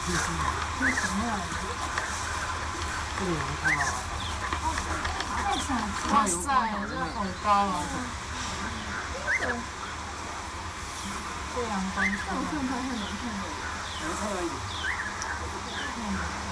为什么呀？ 这里能看到吗？ 哇塞，这好高啊！这阳光， 但我看它很难看的。 能看到一点。 嗯。